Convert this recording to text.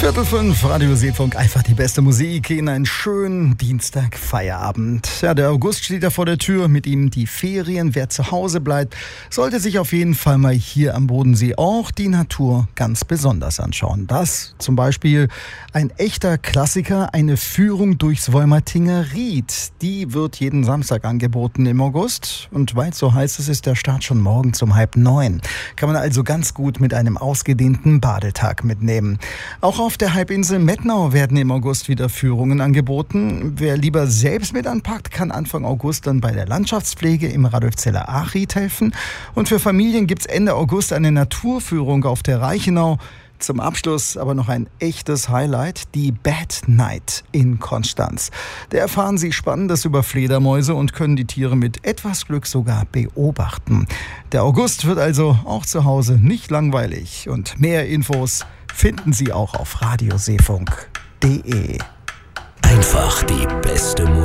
4:45, Radio Seefunk, einfach die beste Musik in einen schönen Dienstag-Feierabend. Ja, der August steht ja vor der Tür, mit ihm die Ferien. Wer zu Hause bleibt, sollte sich auf jeden Fall mal hier am Bodensee auch die Natur ganz besonders anschauen. Das zum Beispiel ein echter Klassiker, eine Führung durchs Wolmertinger Ried. Die wird jeden Samstag angeboten im August. Und weil es so heiß ist, ist der Start schon morgens um 8:30. Kann man also ganz gut mit einem ausgedehnten Badetag mitnehmen. Auch auf der Halbinsel Mettnau werden im August wieder Führungen angeboten. Wer lieber selbst mit anpackt, kann Anfang August dann bei der Landschaftspflege im Radolfzeller Achried helfen. Und für Familien gibt's Ende August eine Naturführung auf der Reichenau. Zum Abschluss aber noch ein echtes Highlight, die Bat Night in Konstanz. Da erfahren Sie Spannendes über Fledermäuse und können die Tiere mit etwas Glück sogar beobachten. Der August wird also auch zu Hause nicht langweilig. Und mehr Infos finden Sie auch auf radioseefunk.de. Einfach die beste Musik.